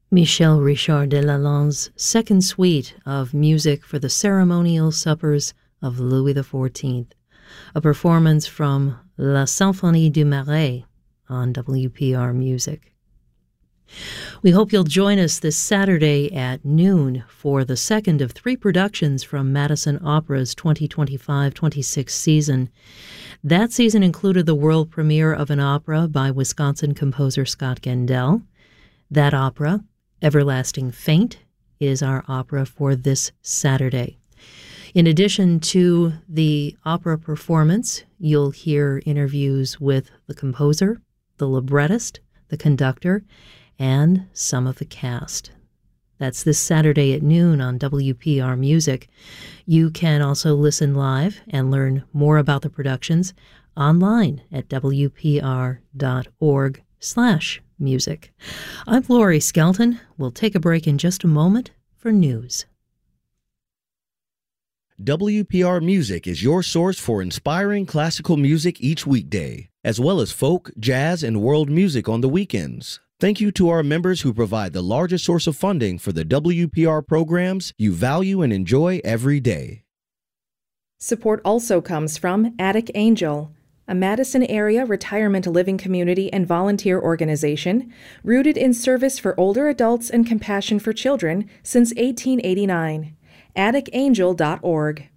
Michel Richard de Lalande's second suite of music for the ceremonial suppers of Louis XIV, a performance from La Symphonie du Marais on WPR Music. We hope you'll join us this Saturday at noon for the second of three productions from Madison Opera's 2025-26 season. That season included the world premiere of an opera by Wisconsin composer Scott Gendel. That opera, Everlasting Faint, is our opera for this Saturday. In addition to the opera performance, you'll hear interviews with the composer, the librettist, the conductor, and some of the cast. That's this Saturday at noon on WPR Music. You can also listen live and learn more about the productions online at wpr.org/music. I'm Laurie Skelton. We'll take a break in just a moment for news. WPR Music is your source for inspiring classical music each weekday, as well as folk, jazz, and world music on the weekends. Thank you to our members who provide the largest source of funding for the WPR programs you value and enjoy every day. Support also comes from Attic Angel, a Madison area retirement living community and volunteer organization rooted in service for older adults and compassion for children since 1889. AtticAngel.org.